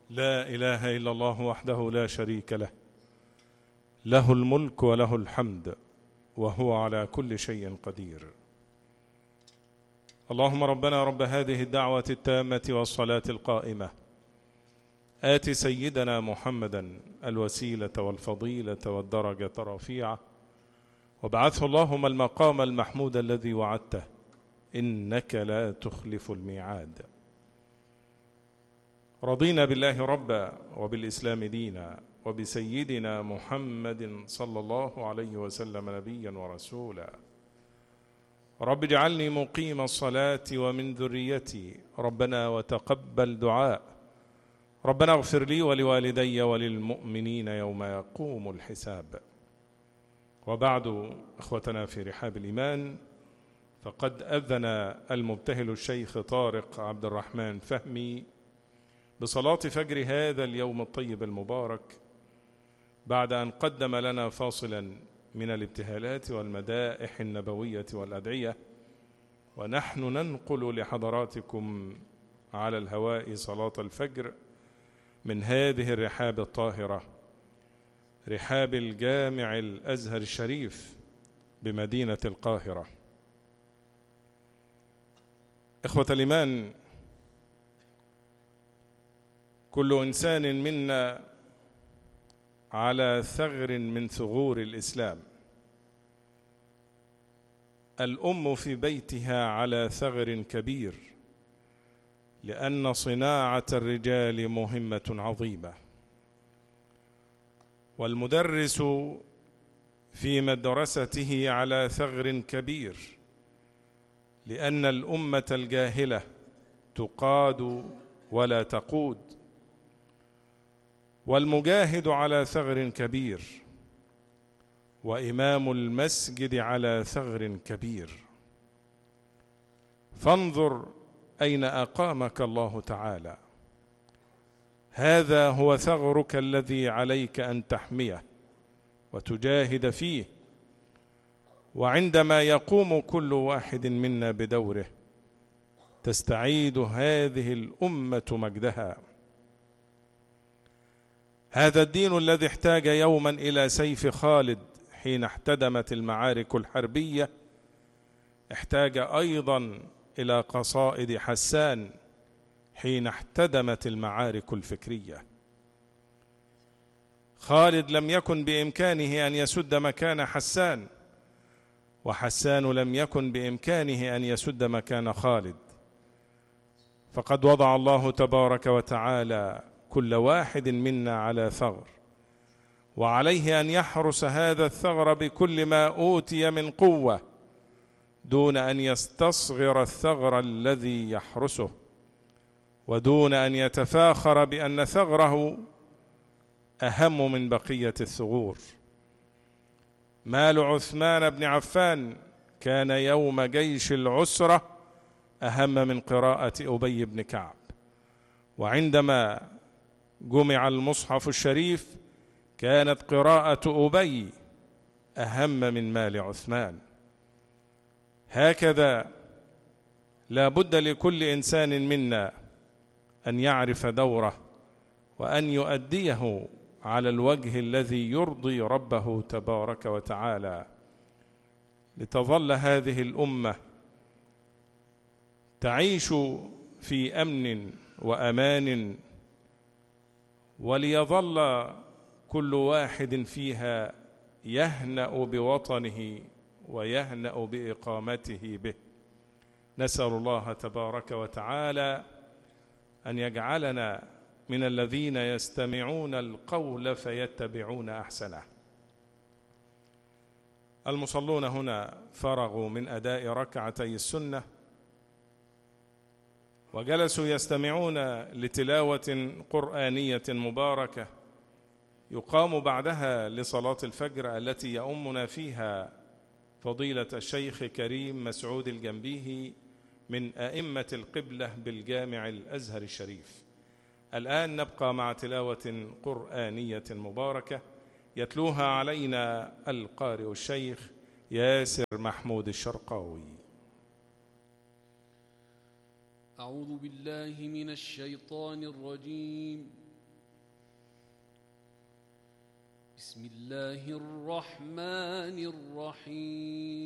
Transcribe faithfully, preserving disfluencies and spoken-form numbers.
لا إله إلا الله وحده لا شريك له، له الملك وله الحمد وهو على كل شيء قدير. اللهم ربنا رب هذه الدعوة التامة والصلاة القائمة، آت سيدنا محمدا الوسيلة والفضيلة والدرجة الرفيعة، وابعثه اللهم المقام المحمود الذي وعدته، إنك لا تخلف الميعاد. رضينا بالله ربا وبالإسلام دينا وبسيدنا محمد صلى الله عليه وسلم نبيا ورسولا. رب اجعلني مقيم الصلاة ومن ذريتي، ربنا وتقبل دعاء، ربنا اغفر لي ولوالدي وللمؤمنين يوم يقوم الحساب. وبعد، إخوتنا في رحاب الإيمان، فقد أذن المبتهل الشيخ طارق عبد الرحمن فهمي بصلاة فجر هذا اليوم الطيب المبارك، بعد أن قدم لنا فاصلا من الابتهالات والمدائح النبوية والأدعية، ونحن ننقل لحضراتكم على الهواء صلاة الفجر من هذه الرحاب الطاهرة، رحاب الجامع الأزهر الشريف بمدينة القاهرة. إخوة الإيمان، كل إنسان منا على ثغر من ثغور الإسلام. الأم في بيتها على ثغر كبير، لأن صناعة الرجال مهمة عظيمة. والمدرس في مدرسته على ثغر كبير، لأن الأمة الجاهلة تقاد ولا تقود. والمجاهد على ثغر كبير، وإمام المسجد على ثغر كبير. فانظر أين أقامك الله تعالى، هذا هو ثغرك الذي عليك أن تحميه وتجاهد فيه. وعندما يقوم كل واحد منا بدوره، تستعيد هذه الأمة مجدها. هذا الدين الذي احتاج يوما إلى سيف خالد حين احتدمت المعارك الحربية، احتاج أيضا إلى قصائد حسان حين احتدمت المعارك الفكرية. خالد لم يكن بإمكانه أن يسد مكان حسان، وحسان لم يكن بإمكانه أن يسد مكان خالد. فقد وضع الله تبارك وتعالى كل واحد منا على ثغر، وعليه أن يحرس هذا الثغر بكل ما أوتي من قوة، دون أن يستصغر الثغر الذي يحرسه، ودون أن يتفاخر بأن ثغره أهم من بقية الثغور. مال عثمان بن عفان كان يوم جيش العسرة أهم من قراءة أبي بن كعب، وعندما جمع المصحف الشريف كانت قراءة أبي أهم من مال عثمان. هكذا لا بد لكل إنسان منا أن يعرف دوره، وأن يؤديه على الوجه الذي يرضي ربه تبارك وتعالى، لتظل هذه الأمة تعيش في أمن وأمان، وليظل كل واحد فيها يهنأ بوطنه ويهنأ بإقامته به. نسأل الله تبارك وتعالى أن يجعلنا من الذين يستمعون القول فيتبعون أحسنه. المصلون هنا فرغوا من أداء ركعتي السنة، وجلسوا يستمعون لتلاوة قرآنية مباركة يقام بعدها لصلاة الفجر، التي يؤمنا فيها فضيلة الشيخ كريم مسعود الجنبيهي من أئمة القبلة بالجامع الأزهر الشريف. الآن نبقى مع تلاوة قرآنية مباركة يتلوها علينا القارئ الشيخ ياسر محمود الشرقاوي. أعوذ بالله من الشيطان الرجيم. بسم الله الرحمن الرحيم